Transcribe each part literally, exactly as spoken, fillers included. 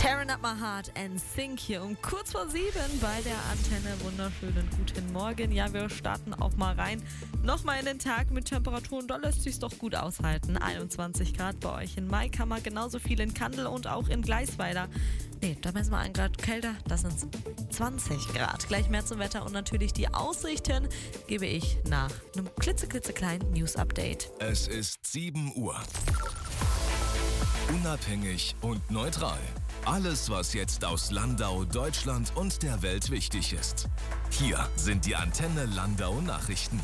Tearing Up My Heart and Think hier um kurz vor sieben bei der Antenne. Wunderschönen guten Morgen. Ja, wir starten auch mal rein. Nochmal in den Tag mit Temperaturen, da lässt sich's doch gut aushalten. einundzwanzig Grad bei euch in Maikammer, genauso viel in Kandel und auch in Gleisweiler. Nee, da messen wir ein Grad kälter, das sind zwanzig Grad. Gleich mehr zum Wetter und natürlich die Aussichten gebe ich nach einem klitzeklitzekleinen News-Update. Es ist sieben Uhr. Unabhängig und neutral. Alles, was jetzt aus Landau, Deutschland und der Welt wichtig ist. Hier sind die Antenne Landau Nachrichten.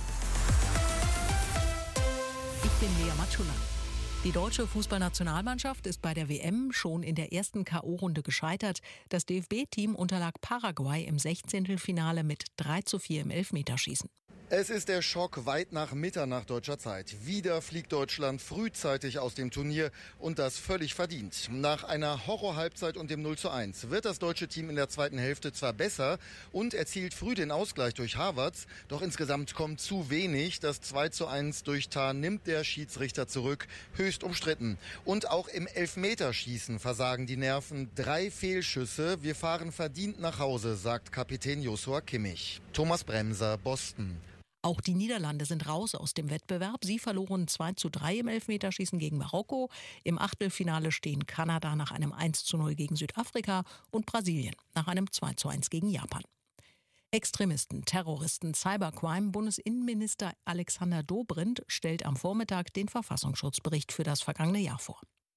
Ich bin Lea Matschula. Die deutsche Fußballnationalmannschaft ist bei der W M schon in der ersten K O-Runde gescheitert. Das D F B-Team unterlag Paraguay im Sechzehntelfinale mit drei zu vier im Elfmeterschießen. Es ist der Schock weit nach Mitternacht deutscher Zeit. Wieder fliegt Deutschland frühzeitig aus dem Turnier und das völlig verdient. Nach einer Horror-Halbzeit und dem null zu eins wird das deutsche Team in der zweiten Hälfte zwar besser und erzielt früh den Ausgleich durch Havertz, doch insgesamt kommt zu wenig. Das zwei zu eins durch Tah nimmt der Schiedsrichter zurück, höchst umstritten. Und auch im Elfmeterschießen versagen die Nerven. Drei Fehlschüsse, wir fahren verdient nach Hause, sagt Kapitän Joshua Kimmich. Thomas Bremser, Boston. Auch die Niederlande sind raus aus dem Wettbewerb. Sie verloren zwei zu drei im Elfmeterschießen gegen Marokko. Im Achtelfinale stehen Kanada nach einem eins zu null gegen Südafrika und Brasilien nach einem zwei zu eins gegen Japan. Extremisten, Terroristen, Cybercrime. Bundesinnenminister Alexander Dobrindt stellt am Vormittag den Verfassungsschutzbericht für das vergangene Jahr vor.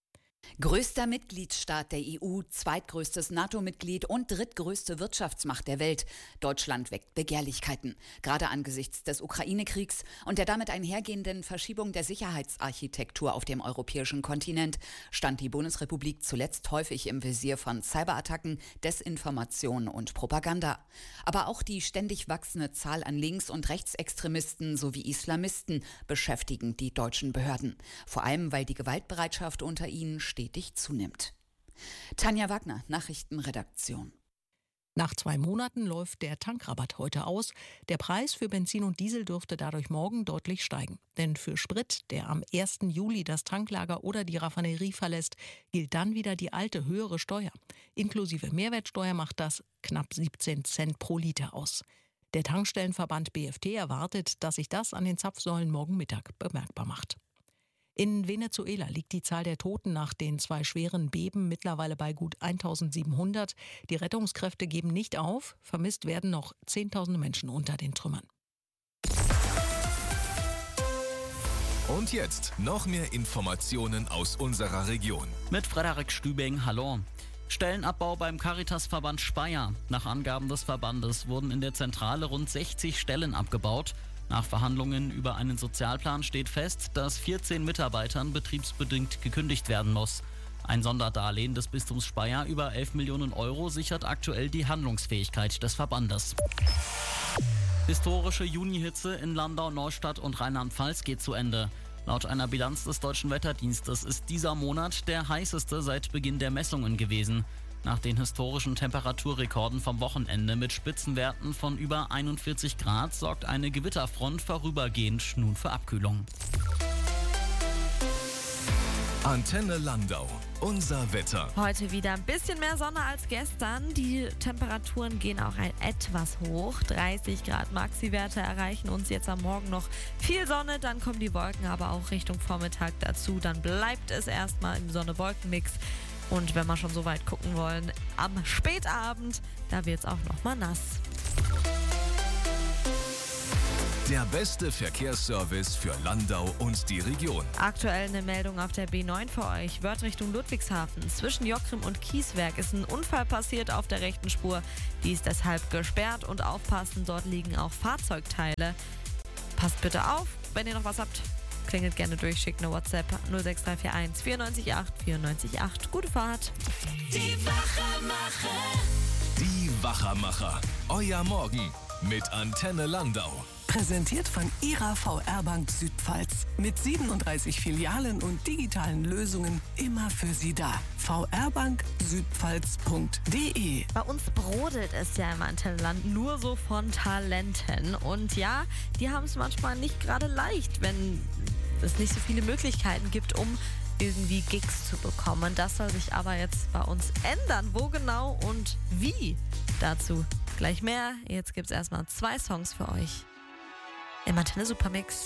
Größter Mitgliedsstaat der E U, zweitgrößtes NATO-Mitglied und drittgrößte Wirtschaftsmacht der Welt. Deutschland weckt Begehrlichkeiten. Gerade angesichts des Ukraine-Kriegs und der damit einhergehenden Verschiebung der Sicherheitsarchitektur auf dem europäischen Kontinent stand die Bundesrepublik zuletzt häufig im Visier von Cyberattacken, Desinformation und Propaganda. Aber auch die ständig wachsende Zahl an Links- und Rechtsextremisten sowie Islamisten beschäftigen die deutschen Behörden. Vor allem, weil die Gewaltbereitschaft unter ihnen stetig zunimmt. Tanja Wagner, Nachrichtenredaktion. Nach zwei Monaten läuft der Tankrabatt heute aus. Der Preis für Benzin und Diesel dürfte dadurch morgen deutlich steigen. Denn für Sprit, der am ersten Juli das Tanklager oder die Raffinerie verlässt, gilt dann wieder die alte höhere Steuer. Inklusive Mehrwertsteuer macht das knapp siebzehn Cent pro Liter aus. Der Tankstellenverband B F T erwartet, dass sich das an den Zapfsäulen morgen Mittag bemerkbar macht. In Venezuela liegt die Zahl der Toten nach den zwei schweren Beben mittlerweile bei gut eintausendsiebenhundert. Die Rettungskräfte geben nicht auf. Vermisst werden noch Zehntausende Menschen unter den Trümmern. Und jetzt noch mehr Informationen aus unserer Region. Mit Frederik Stübing, hallo. Stellenabbau beim Caritasverband Speyer. Nach Angaben des Verbandes wurden in der Zentrale rund sechzig Stellen abgebaut. Nach Verhandlungen über einen Sozialplan steht fest, dass vierzehn Mitarbeitern betriebsbedingt gekündigt werden muss. Ein Sonderdarlehen des Bistums Speyer über elf Millionen Euro sichert aktuell die Handlungsfähigkeit des Verbandes. Historische Junihitze in Landau, Neustadt und Rheinland-Pfalz geht zu Ende. Laut einer Bilanz des Deutschen Wetterdienstes ist dieser Monat der heißeste seit Beginn der Messungen gewesen. Nach den historischen Temperaturrekorden vom Wochenende mit Spitzenwerten von über einundvierzig Grad sorgt eine Gewitterfront vorübergehend nun für Abkühlung. Antenne Landau, unser Wetter. Heute wieder ein bisschen mehr Sonne als gestern. Die Temperaturen gehen auch ein etwas hoch. dreißig Grad Maxi-Werte erreichen uns jetzt am Morgen noch. Viel Sonne, dann kommen die Wolken aber auch Richtung Vormittag dazu. Dann bleibt es erstmal im Sonne-Wolken-Mix. Und wenn wir schon so weit gucken wollen, am Spätabend, da wird es auch noch mal nass. Der beste Verkehrsservice für Landau und die Region. Aktuell eine Meldung auf der B neun für euch. Wörth Richtung Ludwigshafen. Zwischen Jockrim und Kieswerk ist ein Unfall passiert auf der rechten Spur. Die ist deshalb gesperrt und aufpassen, dort liegen auch Fahrzeugteile. Passt bitte auf, wenn ihr noch was habt. Klingelt gerne durch, schickt eine WhatsApp null sechs drei vier eins vier neun acht vier neun acht. Gute Fahrt. Die Wachermacher. Die Wachermacher. Euer Morgen mit Antenne Landau. Präsentiert von Ihrer V R Bank Südpfalz. Mit siebenunddreißig Filialen und digitalen Lösungen immer für Sie da. v r bank südpfalz punkt d e. Bei uns brodelt es ja im Antennenland nur so von Talenten. Und ja, die haben es manchmal nicht gerade leicht, wenn es nicht so viele Möglichkeiten gibt, um irgendwie Gigs zu bekommen. Das soll sich aber jetzt bei uns ändern. Wo genau und wie? Dazu gleich mehr. Jetzt gibt es erstmal zwei Songs für euch im Antenne Supermix.